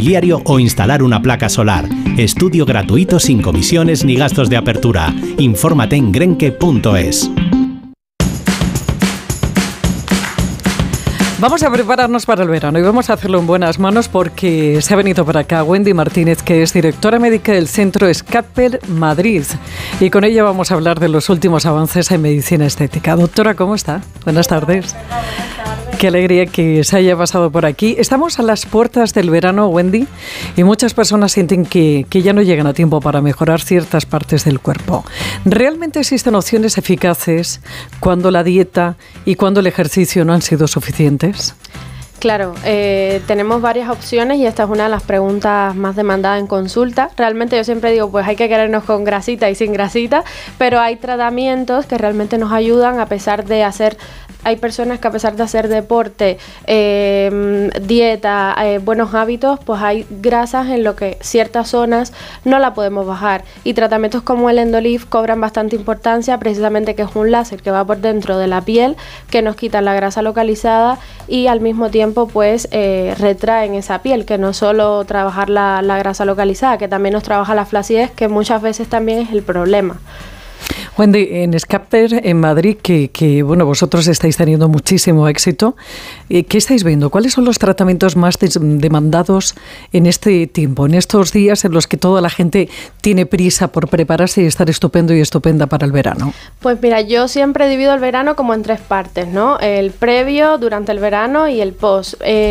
mobiliario o instalar una placa solar. Estudio gratuito sin comisiones ni gastos de apertura. Infórmate en grenke.es. Vamos a prepararnos para el verano y vamos a hacerlo en buenas manos porque se ha venido para acá Wendy Martínez, que es directora médica del Centro Scalpel Madrid. Y con ella vamos a hablar de los últimos avances en medicina estética. Doctora, ¿cómo está? Buenas tardes. Qué alegría que se haya pasado por aquí. Estamos a las puertas del verano, Wendy, y muchas personas sienten que ya no llegan a tiempo para mejorar ciertas partes del cuerpo. ¿Realmente existen opciones eficaces cuando la dieta y cuando el ejercicio no han sido suficientes? Claro, tenemos varias opciones y esta es una de las preguntas más demandadas en consulta. Realmente yo siempre digo, pues hay que querernos con grasita y sin grasita, pero hay tratamientos que realmente nos ayudan a pesar de hacer... Hay personas que a pesar de hacer deporte, dieta, buenos hábitos, pues hay grasas en lo que ciertas zonas no la podemos bajar. Y tratamientos como el Endolife cobran bastante importancia, precisamente que es un láser que va por dentro de la piel, que nos quitan la grasa localizada y al mismo tiempo pues retraen esa piel, que no solo trabajar la grasa localizada, que también nos trabaja la flacidez, que muchas veces también es el problema. Wendy, en Scalpel, en Madrid, que bueno, vosotros estáis teniendo muchísimo éxito, ¿qué estáis viendo? ¿Cuáles son los tratamientos más demandados en este tiempo, en estos días en los que toda la gente tiene prisa por prepararse y estar estupendo y estupenda para el verano? Pues mira, yo siempre divido el verano como en 3 partes, ¿no? El previo, durante el verano y el post.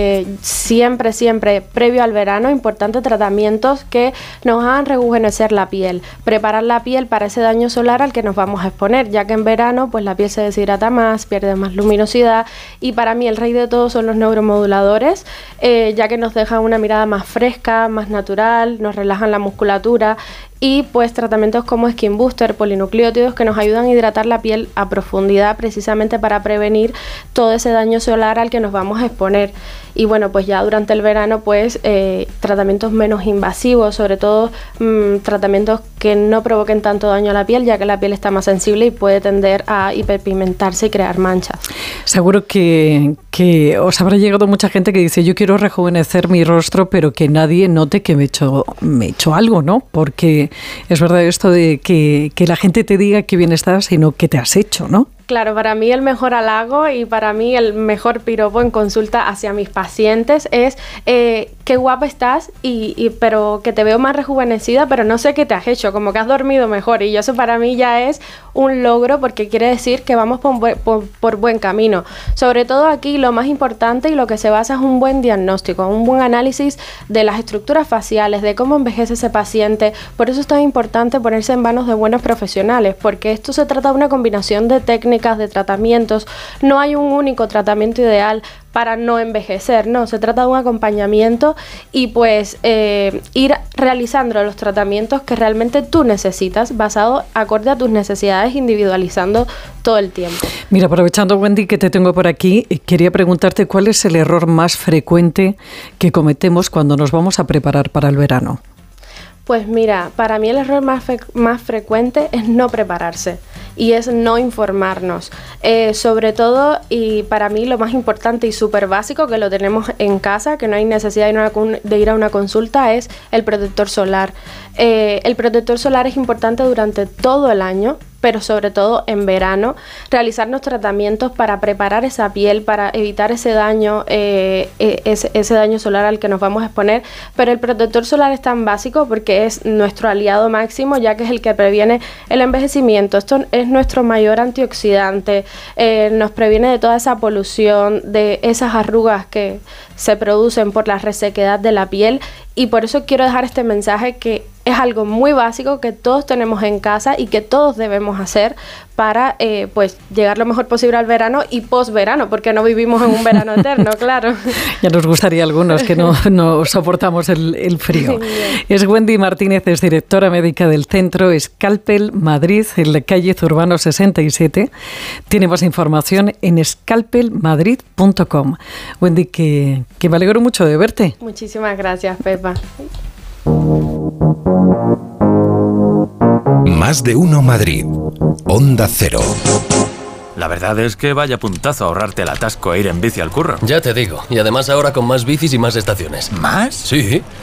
Siempre, previo al verano, importantes tratamientos que nos hagan rejuvenecer la piel, preparar la piel para ese daño solar al que nos vamos a exponer, ya que en verano pues la piel se deshidrata más, pierde más luminosidad y para mí el rey de todos son los neuromoduladores, ya que nos dejan una mirada más fresca, más natural, nos relajan la musculatura y pues tratamientos como Skin Booster, polinucleótidos que nos ayudan a hidratar la piel a profundidad precisamente para prevenir todo ese daño solar al que nos vamos a exponer. Y bueno, pues ya durante el verano pues tratamientos menos invasivos, sobre todo tratamientos que no provoquen tanto daño a la piel, ya que la piel está más sensible y puede tender a hiperpigmentarse y crear manchas. Seguro que os habrá llegado mucha gente que dice, yo quiero rejuvenecer mi rostro, pero que nadie note que me he hecho algo, ¿no? Porque es verdad esto de que la gente te diga que bien estás, sino que te has hecho, ¿no? Claro, para mí el mejor halago y para mí el mejor piropo en consulta hacia mis pacientes es qué guapa estás, pero que te veo más rejuvenecida, pero no sé qué te has hecho, como que has dormido mejor. Y eso para mí ya es un logro porque quiere decir que vamos por buen camino. Sobre todo aquí lo más importante y lo que se basa es un buen diagnóstico, un buen análisis de las estructuras faciales, de cómo envejece ese paciente. Por eso es tan importante ponerse en manos de buenos profesionales, porque esto se trata de una combinación de técnicas, de tratamientos. No hay un único tratamiento ideal para no envejecer, no, se trata de un acompañamiento y pues ir realizando los tratamientos que realmente tú necesitas, basado acorde a tus necesidades, individualizando todo el tiempo. Mira, aprovechando, Wendy, que te tengo por aquí, quería preguntarte cuál es el error más frecuente que cometemos cuando nos vamos a preparar para el verano. Pues mira, para mí el error más frecuente es no prepararse y es no informarnos. Sobre todo, y para mí lo más importante y súper básico, que lo tenemos en casa, que no hay necesidad de ir a una consulta, es el protector solar. El protector solar es importante durante todo el año, pero sobre todo en verano, realizarnos tratamientos para preparar esa piel, para evitar ese daño solar al que nos vamos a exponer. Pero el protector solar es tan básico porque es nuestro aliado máximo, ya que es el que previene el envejecimiento. Esto es nuestro mayor antioxidante, nos previene de toda esa polución, de esas arrugas que se producen por la resequedad de la piel. Y por eso quiero dejar este mensaje que es algo muy básico que todos tenemos en casa y que todos debemos hacer para pues llegar lo mejor posible al verano y posverano, porque no vivimos en un verano eterno, claro. Ya nos gustaría a algunos que no soportamos el frío. Es Wendy Martínez, es directora médica del Centro Scalpel Madrid, en la calle Zurbano 67. Tiene más información en scalpelmadrid.com. Wendy, que me alegro mucho de verte. Muchísimas gracias, Pepa. Más de uno Madrid. Onda Cero. La verdad es que vaya puntazo ahorrarte el atasco e ir en bici al curro. Ya te digo, y además ahora con más bicis y más estaciones. ¿Más? Sí,